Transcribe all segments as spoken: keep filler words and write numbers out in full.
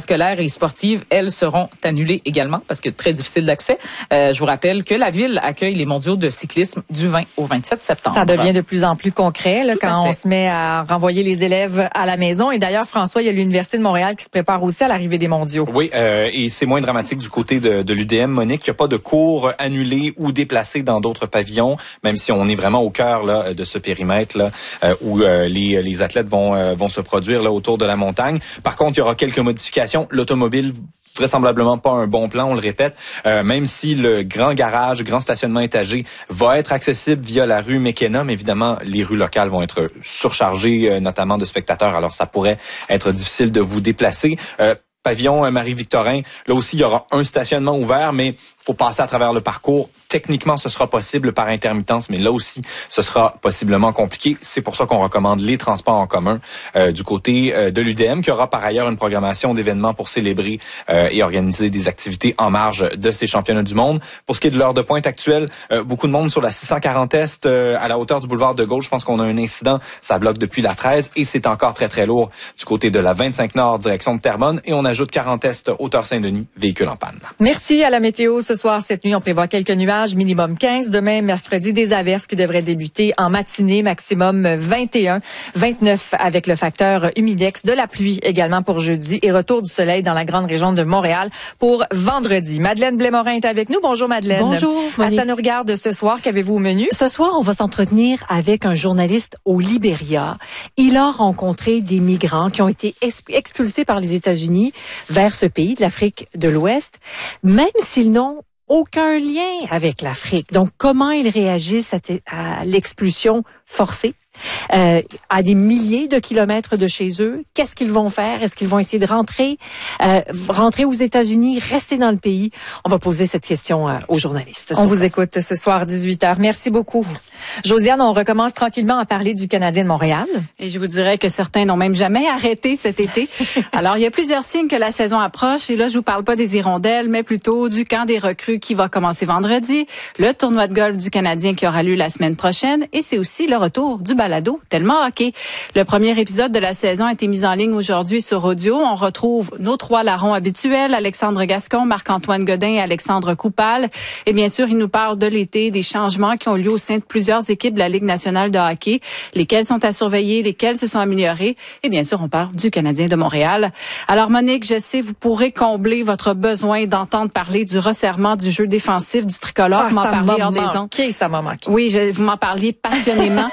scolaires et sportives, elles seront annulées également parce que très difficile d'accès. Euh, je vous rappelle que la ville accueille les mondiaux de cyclisme du vingt au vingt-sept septembre. Ça devient de plus en plus concret là, quand on se met à renvoyer les élèves à la maison. Et d'ailleurs, François, il y a l'Université de Montréal qui se prépare aussi à l'arrivée des mondiaux. Oui, euh, et c'est moins dramatique du côté de, de l'U D M, Monique. Il n'y a pas de cours annulés ou déplacés dans d'autres pavillons, même si on est vraiment au cœur là, de ce périmètre là, euh, où euh, les, les athlètes vont, euh, vont se produire là, autour de la montagne. Par contre, il y aura quelques modifications. L'automobile, vraisemblablement pas un bon plan, on le répète, euh, même si le grand garage, grand stationnement étagé va être accessible via la rue McKenna, mais évidemment, les rues locales vont être surchargées, euh, notamment de spectateurs, alors ça pourrait être difficile de vous déplacer. Euh, Pavillon euh, Marie-Victorin, là aussi, il y aura un stationnement ouvert, mais faut passer à travers le parcours. Techniquement, ce sera possible par intermittence, mais là aussi, ce sera possiblement compliqué. C'est pour ça qu'on recommande les transports en commun euh, du côté euh, de l'U D M, qui aura par ailleurs une programmation d'événements pour célébrer euh, et organiser des activités en marge de ces championnats du monde. Pour ce qui est de l'heure de pointe actuelle, euh, beaucoup de monde sur la six cent quarante Est euh, à la hauteur du boulevard de Gaulle. Je pense qu'on a un incident. Ça bloque depuis la treize et c'est encore très, très lourd du côté de la vingt-cinq Nord, direction de Terrebonne. Et on ajoute quarante Est, hauteur Saint-Denis, véhicule en panne. Merci à la météo. Ce soir, cette nuit, on prévoit quelques nuages, minimum quinze. Demain, mercredi, des averses qui devraient débuter en matinée, maximum vingt et un, vingt-neuf avec le facteur humidex. De la pluie également pour jeudi et retour du soleil dans la grande région de Montréal pour vendredi. Madeleine Blais-Morin est avec nous. Bonjour Madeleine. Bonjour. À ça nous regarde ce soir. Qu'avez-vous au menu? Ce soir, on va s'entretenir avec un journaliste au Libéria. Il a rencontré des migrants qui ont été expulsés par les États-Unis vers ce pays de l'Afrique de l'Ouest, même s'ils n'ont aucun lien avec l'Afrique. Donc, comment ils réagissent à, à l'expulsion forcée? Euh, à des milliers de kilomètres de chez eux, qu'est-ce qu'ils vont faire? Est-ce qu'ils vont essayer de rentrer, euh, rentrer aux États-Unis, rester dans le pays? On va poser cette question euh, aux journalistes. On vous place. Écoute ce soir dix-huit heures. Merci beaucoup. Josiane, on recommence tranquillement à parler du Canadien de Montréal. Et je vous dirais que certains n'ont même jamais arrêté cet été. Alors, il y a plusieurs signes que la saison approche. Et là, je vous parle pas des hirondelles, mais plutôt du camp des recrues qui va commencer vendredi, le tournoi de golf du Canadien qui aura lieu la semaine prochaine. Et c'est aussi le retour du balado Tellement hockey. Le premier épisode de la saison a été mis en ligne aujourd'hui sur audio. On retrouve nos trois larrons habituels, Alexandre Gascon, Marc-Antoine Godin et Alexandre Coupal. Et bien sûr, ils nous parlent de l'été, des changements qui ont lieu au sein de plusieurs équipes de la Ligue nationale de hockey, lesquelles sont à surveiller, lesquelles se sont améliorées. Et bien sûr, on parle du Canadien de Montréal. Alors Monique, je sais, vous pourrez combler votre besoin d'entendre parler du resserrement du jeu défensif du tricolore. Ah, vous m'en parlez hors des ondes. Okay, ça m'a manqué. Oui, je, vous m'en parliez passionnément.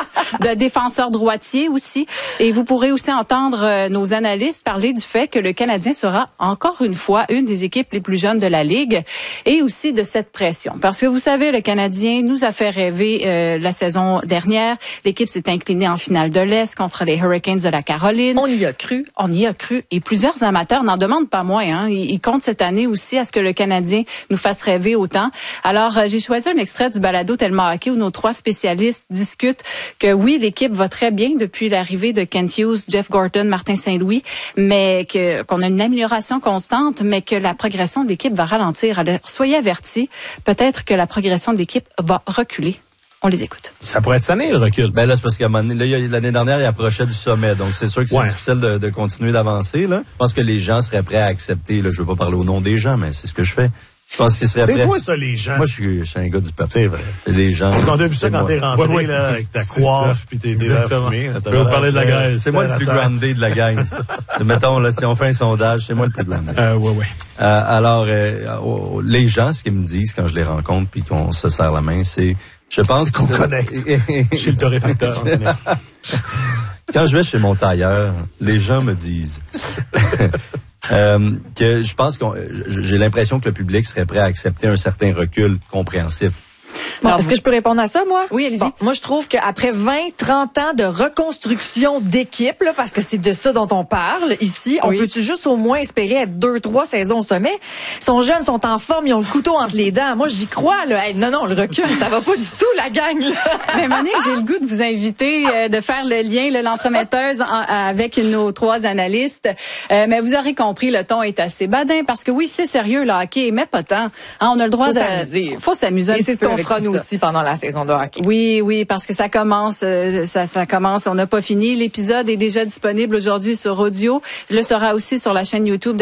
De défenseurs droitiers aussi. Et vous pourrez aussi entendre euh, nos analystes parler du fait que le Canadien sera encore une fois une des équipes les plus jeunes de la Ligue et aussi de cette pression. Parce que vous savez, le Canadien nous a fait rêver euh, la saison dernière. L'équipe s'est inclinée en finale de l'Est contre les Hurricanes de la Caroline. On y a cru. On y a cru. Et plusieurs amateurs n'en demandent pas moins. Hein. Ils, ils comptent cette année aussi à ce que le Canadien nous fasse rêver autant. Alors, euh, j'ai choisi un extrait du balado Tellement hockey où nos trois spécialistes discutent que oui, l'équipe va très bien depuis l'arrivée de Kent Hughes, Jeff Gorton, Martin Saint-Louis, mais que qu'on a une amélioration constante, mais que la progression de l'équipe va ralentir. Alors, soyez avertis, peut-être que la progression de l'équipe va reculer. On les écoute. Ça pourrait être sonné, le recul. Ben là, c'est parce qu'à un moment donné, là, l'année dernière, il approchait du sommet. Donc, c'est sûr que c'est ouais. difficile de, de continuer d'avancer, là. Je pense que les gens seraient prêts à accepter, là. Je veux pas parler au nom des gens, mais c'est ce que je fais. Je pense qu'ils seraient prêts. C'est toi, ça, les gens. Moi, je suis, je suis un gars du peuple. C'est vrai. Les gens. On a vu ça quand t'es rentré, ouais, ouais. là, avec ta coiffe, puis tes verres fumés. Je vais parler de la Grèce. C'est moi le plus grandé de la gang. Mettons, là, si on fait un sondage, c'est moi le plus grandé. Euh, ouais, ouais. Euh, alors, euh, les gens, ce qu'ils me disent quand je les rencontre puis qu'on se serre la main, c'est, je pense qu'on connecte. Chez le torréfacteur. Quand je vais chez mon tailleur, les gens me disent euh, que je pense que j'ai l'impression que le public serait prêt à accepter un certain recul compréhensif. Bon, alors, est-ce que je peux répondre à ça, moi? Oui, allez-y. Bon, moi, je trouve qu'après vingt, trente ans de reconstruction d'équipe, là, parce que c'est de ça dont on parle ici, oui. on peut-tu juste au moins espérer être deux, trois saisons au sommet? Ils sont jeunes, sont en forme, ils ont le couteau entre les dents. Moi, j'y crois, là. Hey, non, non, le recul, ça va pas du tout, la gang, là. Mais Monique, j'ai le goût de vous inviter, euh, de faire le lien, là, l'entremetteuse en, avec nos trois analystes. Euh, mais vous aurez compris, le ton est assez badin, parce que oui, c'est sérieux, le hockey, mais pas tant. Hein, on a le droit faut de... s'amuser. Faut s'amuser. Et c'est ce qu'on fera, nous aussi, pendant la saison de hockey. Oui, oui, parce que ça commence, euh, ça, ça commence, on n'a pas fini. L'épisode est déjà disponible aujourd'hui sur audio. Il le sera aussi sur la chaîne YouTube